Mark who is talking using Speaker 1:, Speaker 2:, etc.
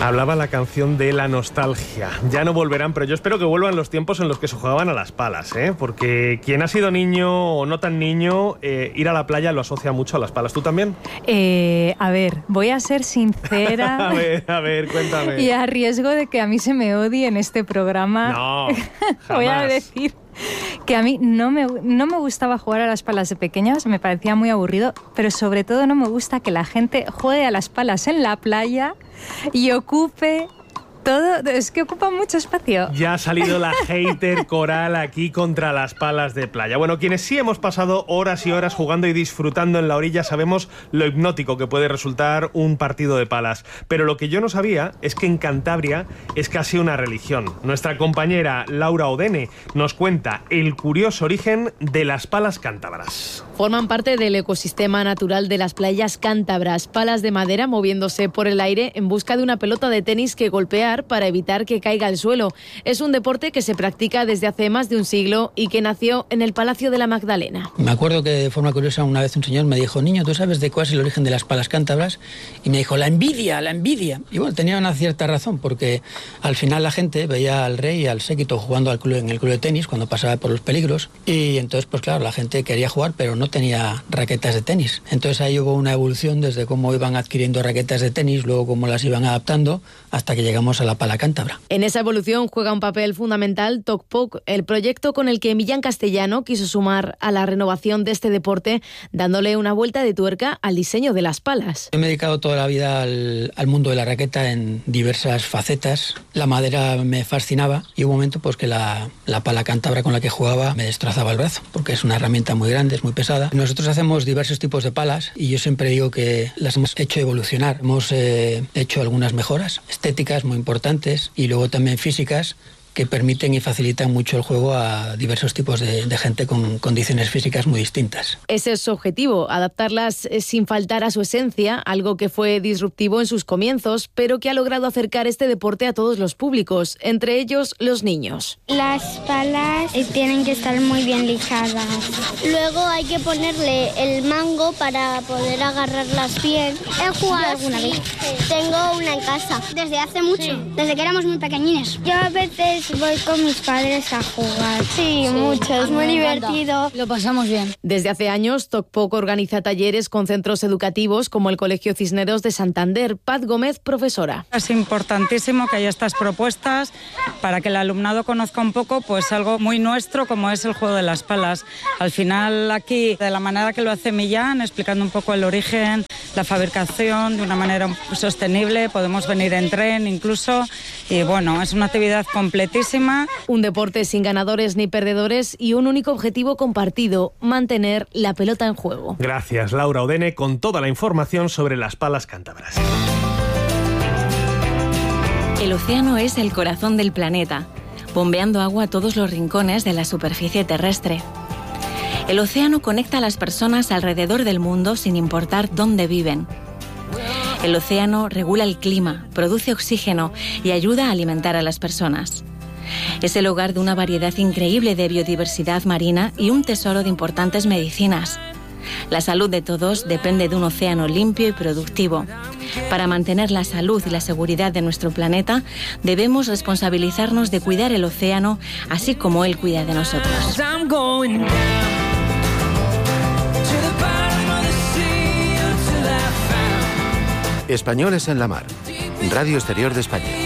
Speaker 1: Hablaba la canción de la nostalgia. Ya no volverán, pero yo espero que vuelvan los tiempos en los que se jugaban a las palas, ¿eh? Porque quien ha sido niño o no tan niño, ir a la playa lo asocia mucho a las palas. ¿Tú también?
Speaker 2: A ver, voy a ser sincera.
Speaker 1: a ver, cuéntame.
Speaker 2: Y a riesgo de que a mí se me odie en este programa,
Speaker 1: No,
Speaker 2: voy a decir que a mí no me gustaba jugar a las palas de pequeñas, me parecía muy aburrido, pero sobre todo no me gusta que la gente juegue a las palas en la playa y ocupe todo, es que ocupa mucho espacio.
Speaker 1: Ya ha salido la hater coral aquí contra las palas de playa. Bueno, quienes sí hemos pasado horas y horas jugando y disfrutando en la orilla sabemos lo hipnótico que puede resultar un partido de palas. Pero lo que yo no sabía es que en Cantabria es casi una religión. Nuestra compañera Laura Odene nos cuenta el curioso origen de las palas cántabras.
Speaker 3: Forman parte del ecosistema natural de las playas cántabras, palas de madera moviéndose por el aire en busca de una pelota de tenis que golpear para evitar que caiga al suelo. Es un deporte que se practica desde hace más de un siglo y que nació en el Palacio de la Magdalena.
Speaker 4: Me acuerdo que de forma curiosa una vez un señor me dijo: niño, ¿tú sabes de cuál es el origen de las palas cántabras? Y me dijo: la envidia, la envidia. Y bueno, tenía una cierta razón, porque al final la gente veía al rey y al séquito jugando en el club de tenis cuando pasaba por los peligros, y entonces pues claro, la gente quería jugar pero no tenía raquetas de tenis. Entonces ahí hubo una evolución desde cómo iban adquiriendo raquetas de tenis, luego cómo las iban adaptando, hasta que llegamos a la pala cántabra.
Speaker 3: En esa evolución juega un papel fundamental Tokpok, el proyecto con el que Millán Castellano quiso sumar a la renovación de este deporte, dándole una vuelta de tuerca al diseño de las palas.
Speaker 4: Yo me he dedicado toda la vida al mundo de la raqueta en diversas facetas. La madera me fascinaba y hubo un momento pues que la pala cántabra con la que jugaba me destrozaba el brazo, porque es una herramienta muy grande, es muy pesada. Nosotros hacemos diversos tipos de palas y yo siempre digo que las hemos hecho evolucionar. Hemos hecho algunas mejoras estéticas muy importantes y luego también físicas, que permiten y facilitan mucho el juego a diversos tipos de gente con condiciones físicas muy distintas.
Speaker 3: Ese es su objetivo, adaptarlas sin faltar a su esencia, algo que fue disruptivo en sus comienzos, pero que ha logrado acercar este deporte a todos los públicos, entre ellos los niños.
Speaker 5: Las palas tienen que estar muy bien lijadas. Luego hay que ponerle el mango para poder agarrarlas bien.
Speaker 6: He jugado alguna vez.
Speaker 5: Tengo una en casa.
Speaker 6: Desde hace mucho, desde que éramos muy pequeñines.
Speaker 5: Yo a veces voy con mis padres a jugar. Sí, mucho, es muy divertido.
Speaker 6: Lo pasamos bien.
Speaker 3: Desde hace años, Tokpok organiza talleres con centros educativos como el Colegio Cisneros de Santander. Paz Gómez, profesora.
Speaker 7: Es importantísimo que haya estas propuestas para que el alumnado conozca un poco pues algo muy nuestro como es el juego de las palas. Al final aquí, de la manera que lo hace Millán, explicando un poco el origen, la fabricación de una manera sostenible, podemos venir en tren incluso, y bueno, es una actividad completísima.
Speaker 3: Un deporte sin ganadores ni perdedores y un único objetivo compartido: mantener la pelota en juego.
Speaker 1: Gracias, Laura Odene, con toda la información sobre las palas cántabras.
Speaker 8: El océano es el corazón del planeta, bombeando agua a todos los rincones de la superficie terrestre. El océano conecta a las personas alrededor del mundo sin importar dónde viven. El océano regula el clima, produce oxígeno y ayuda a alimentar a las personas. Es el hogar de una variedad increíble de biodiversidad marina y un tesoro de importantes medicinas. La salud de todos depende de un océano limpio y productivo. Para mantener la salud y la seguridad de nuestro planeta, debemos responsabilizarnos de cuidar el océano, así como él cuida de nosotros.
Speaker 9: Españoles en la Mar, Radio Exterior de España.